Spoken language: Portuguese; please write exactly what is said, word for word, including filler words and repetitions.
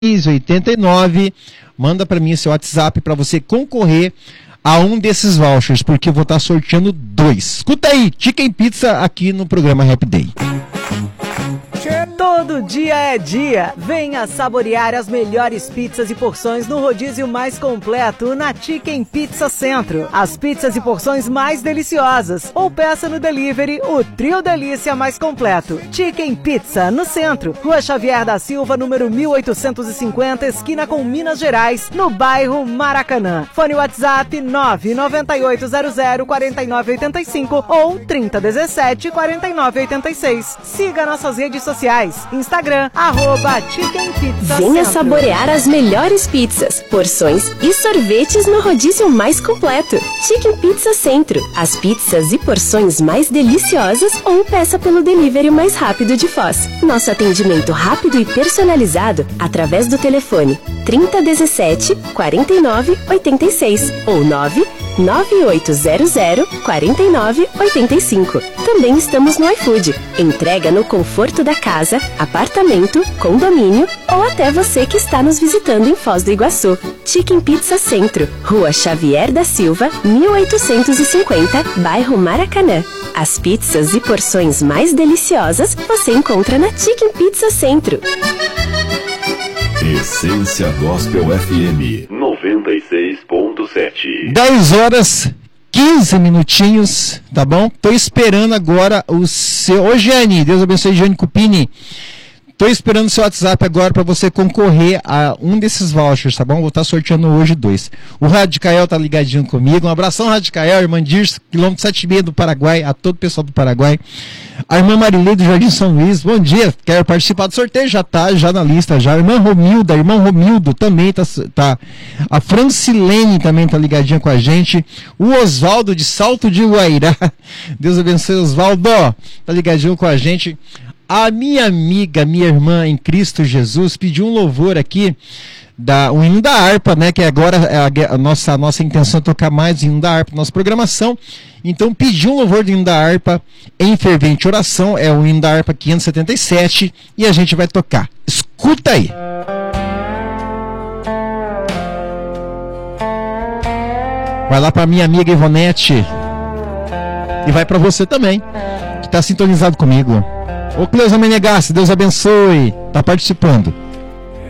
oitenta e nove, manda para mim seu WhatsApp para você concorrer a um desses vouchers, porque eu vou estar sorteando dois. Escuta aí, Chicken Pizza aqui no programa Happy Day. Todo dia é dia. Venha saborear as melhores pizzas e porções no rodízio mais completo na Chicken Pizza Centro. As pizzas e porções mais deliciosas. Ou peça no delivery o trio delícia mais completo. Chicken Pizza no Centro, Rua Xavier da Silva, número mil oitocentos e cinquenta, esquina com Minas Gerais, no bairro Maracanã. Fone WhatsApp nove nove oito zero zero quatro nove oito cinco ou trinta dezessete quarenta e nove oitenta e seis. Siga nossas redes sociais. Instagram, arroba Chicken Pizza Venha Centro. saborear as melhores pizzas, porções e sorvetes no rodízio mais completo. Chicken Pizza Centro. As pizzas e porções mais deliciosas ou peça pelo delivery mais rápido de Foz. Nosso atendimento rápido e personalizado através do telefone trinta dezessete quarenta e nove oitenta e seis ou nove nove oito zero zero quatro nove oito cinco. Também estamos no iFood. Entrega no conforto da casa, apartamento, condomínio ou até você que está nos visitando em Foz do Iguaçu. Chicken Pizza Centro, Rua Xavier da Silva, mil oitocentos e cinquenta, bairro Maracanã. As pizzas e porções mais deliciosas você encontra na Chicken Pizza Centro. Essência Gospel F M noventa e seis ponto sete. dez horas, quinze minutinhos, tá bom? Tô esperando agora o seu... Ô, Jane, Deus abençoe, Jane Cupini. Tô esperando o seu WhatsApp agora para você concorrer a um desses vouchers, tá bom? Vou estar sorteando hoje dois. O Radicael tá ligadinho comigo. Um abração, Radicael, irmã Dirce, quilômetro sete e meio do Paraguai, a todo o pessoal do Paraguai. A irmã Marilei do Jardim São Luís, bom dia, quero participar do sorteio, já tá, já na lista, já. A irmã Romilda, a irmã Romildo também tá, tá. A Francilene também tá ligadinha com a gente. O Osvaldo de Salto de Guairá, Deus abençoe, Osvaldo, tá ligadinho com a gente. A minha amiga, minha irmã em Cristo Jesus, pediu um louvor aqui, da, um hino da harpa, né? Que agora é a, a, nossa, a nossa intenção é tocar mais hino da harpa na nossa programação. Então pediu um louvor do hino da harpa em fervente oração, é o hino da harpa quinhentos e setenta e sete, e a gente vai tocar. Escuta aí. Vai lá para minha amiga Ivonete, e vai para você também, que está sintonizado comigo. Ô Cleusa Menegassi, Deus abençoe, tá participando.